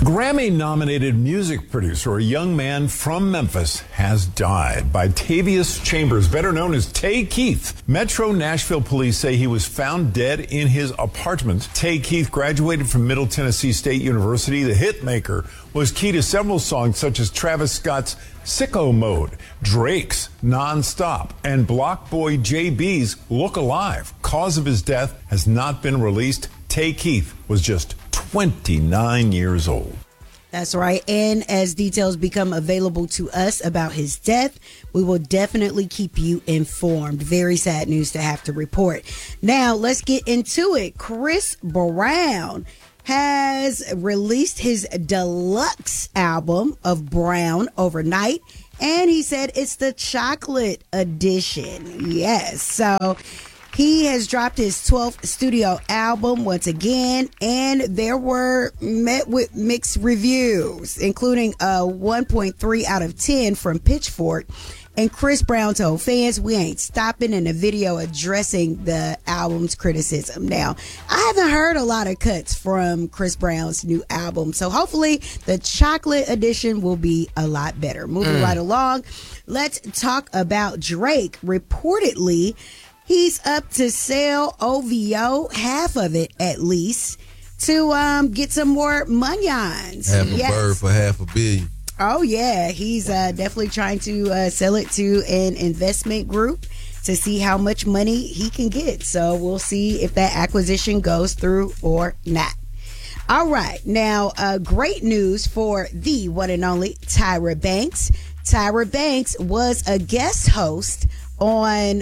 Grammy-nominated music producer, a young man from Memphis, has died. Bitavius Chambers, better known as Tay Keith. Metro Nashville police say he was found dead in his apartment. Tay Keith graduated from Middle Tennessee State University. The hitmaker was key to several songs such as Travis Scott's Sicko Mode, Drake's Nonstop, and Block Boy JB's Look Alive. Cause of his death has not been released. Tay Keith was just 29 years old. That's right. And as details become available to us about his death, we will definitely keep you informed. Very sad news to have to report. Now, let's get into it. Chris Brown has released his deluxe album of Brown overnight, and he said it's the chocolate edition. Yes. So he has dropped his 12th studio album once again, and there were met with mixed reviews, including a 1.3 out of 10 from Pitchfork. And Chris Brown told fans, "We ain't stopping," in a video addressing the album's criticism. Now, I haven't heard a lot of cuts from Chris Brown's new album, so hopefully the chocolate edition will be a lot better. Moving right along, let's talk about Drake. Reportedly, he's up to sell OVO, half of it at least, to get some more monions. Have a bird for $500 million. Oh, yeah. He's definitely trying to sell it to an investment group to see how much money he can get. So we'll see if that acquisition goes through or not. All right. Now, great news for the one and only Tyra Banks. Tyra Banks was a guest host on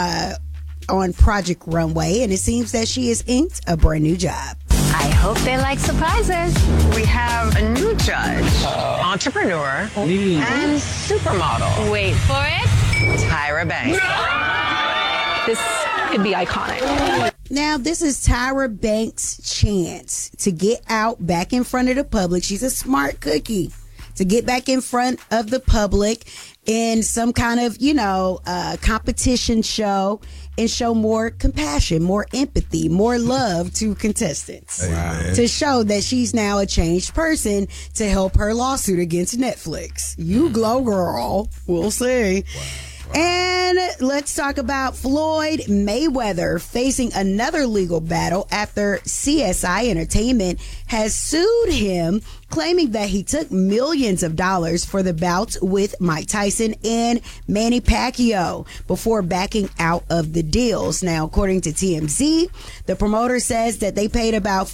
Project Runway, and it seems that she has inked a brand new job. I hope they like surprises. We have a new judge, entrepreneur, and supermodel. Wait for it. Tyra Banks. This could be iconic. Now, this is Tyra Banks' chance to get out back in front of the public. She's a smart cookie. To get back in front of the public in some kind of, competition show and show more compassion, more empathy, more love to contestants. Wow. To show that she's now a changed person to help her lawsuit against Netflix. You glow, girl. We'll see. Wow. And let's talk about Floyd Mayweather facing another legal battle after CSI Entertainment has sued him, claiming that he took millions of dollars for the bouts with Mike Tyson and Manny Pacquiao before backing out of the deals. Now, according to TMZ, the promoter says that they paid about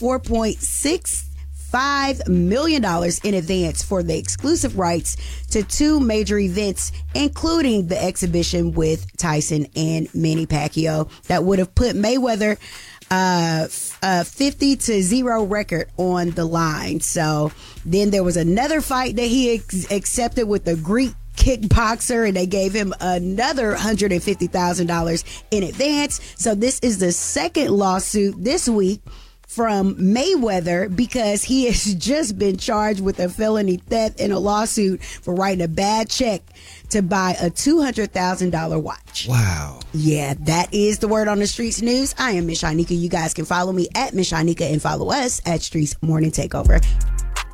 $4.65 million in advance for the exclusive rights to two major events, including the exhibition with Tyson and Manny Pacquiao that would have put Mayweather 50-0 record on the line. So then there was another fight that he accepted with the Greek kickboxer, and they gave him another $150,000 in advance. So this is the second lawsuit this week from Mayweather because he has just been charged with a felony theft and a lawsuit for writing a bad check to buy a $200,000 watch. Wow. Yeah, that is the word on the Streets News. I am Miss Shanika. You guys can follow me at Miss Shanika and follow us at Streets Morning Takeover.